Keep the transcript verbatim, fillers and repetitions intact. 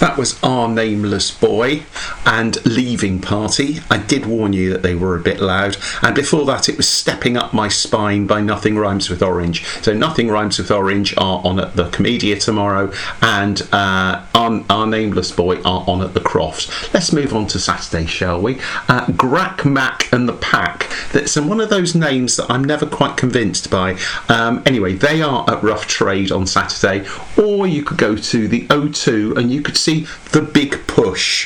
That was Our Nameless Boy and Leaving Party. I did warn you that they were a bit loud. And before that, it was Stepping Up My Spine by Nothing Rhymes with Orange. So Nothing Rhymes with Orange are on at the Comedia tomorrow, and uh, Our, Our Nameless Boy are on at the Crofts. Let's move on to Saturday, shall we? Uh, Grack Mac and the Pack. That's one of those names that I'm never quite convinced by. Um, anyway, they are at Rough Trade on Saturday, or you could go to the O two and you could see The Big Push.